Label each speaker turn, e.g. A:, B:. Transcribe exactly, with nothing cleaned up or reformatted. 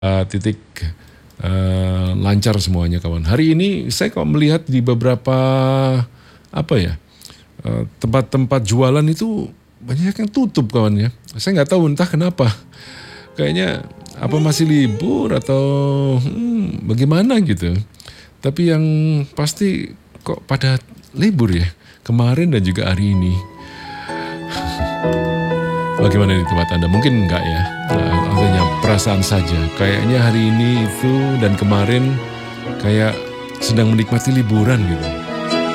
A: Uh, titik uh, lancar semuanya kawan. Hari ini saya kok melihat di beberapa apa ya uh, tempat-tempat jualan itu banyak yang tutup kawan ya. Saya nggak tahu entah kenapa. Kayaknya apa masih libur atau hmm, bagaimana gitu. Tapi yang pasti kok pada libur ya kemarin dan juga hari ini. Bagaimana di tempat Anda? Mungkin enggak ya, nah, hanya perasaan saja. Kayaknya hari ini itu dan kemarin kayak sedang menikmati liburan gitu.